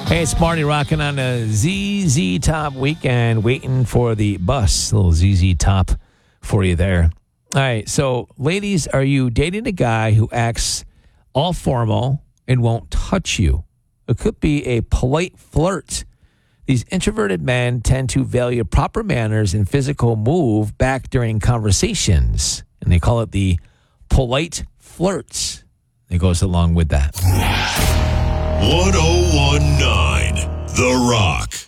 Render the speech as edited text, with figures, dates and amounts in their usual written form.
Hey, it's Marty rocking on a ZZ Top weekend, waiting for the bus. A little ZZ Top for you there. All right, so ladies, are you dating a guy who acts all formal and won't touch you? It could be a polite flirt. These introverted men tend to value proper manners and physical move back during conversations, and they call it the polite flirt. It goes along with that. 1019 The Rock.